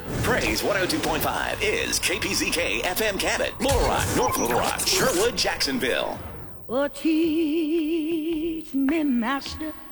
Praise 102.5 is KPZK FM Cabot, Little Rock, North Little Rock, Sherwood, Jacksonville. Oh, teach me, Master,